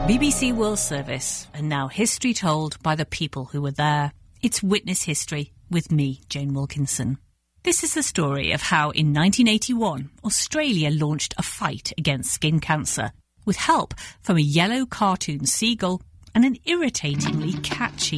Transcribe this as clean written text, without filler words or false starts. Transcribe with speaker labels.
Speaker 1: BBC World Service, and now history told by the people who were there. It's Witness History with me, Jane Wilkinson. This is the story of how in 1981 Australia launched a fight against skin cancer with help from a yellow cartoon seagull and an irritatingly catchy